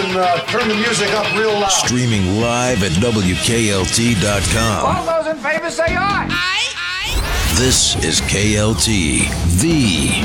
and turn the music up real loud. Streaming live at WKLT.com. All those in favor say aye. This is KLT, the